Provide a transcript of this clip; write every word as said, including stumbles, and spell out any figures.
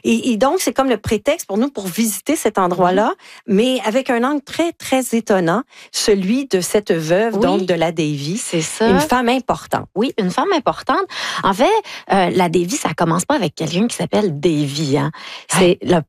Et, et donc, c'est comme le prétexte pour nous pour visiter cet endroit-là, mmh. mais avec un angle très, très étonnant, celui de cette veuve, oui, donc de la Davy. C'est ça. Une femme importante. Oui, une femme importante. En fait, euh, la Davy, ça commence pas avec quelqu'un qui s'appelle Davy. Hein. C'est, le